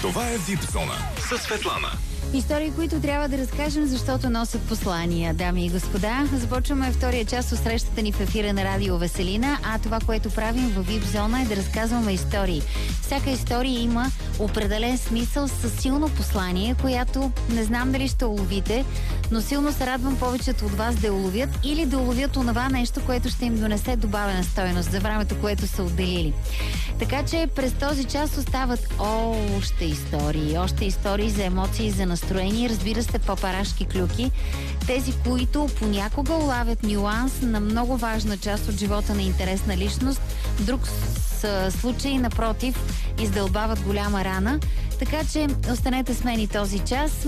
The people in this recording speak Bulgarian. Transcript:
Това е VIP Зона със Светлана. Истории, които трябва да разкажем, защото носят послания, дами и господа. Започваме втория част от срещата ни в ефира на Радио Веселина, а това, което правим в VIP Зона е да разказваме истории. Всяка история има определен смисъл със силно послание, която не знам дали ще уловите, но силно се радвам повечето от вас да я уловят или да уловят онова нещо, което ще им донесе добавена стойност за времето, което са отделили. Така че през този час остават още истории за емоции, за настроение, разбира се, папарашки клюки. Тези, които понякога улавят нюанс на много важна част от живота на интересна личност, в друг случай, напротив, издълбават голяма рана. Така че останете с мен и този час.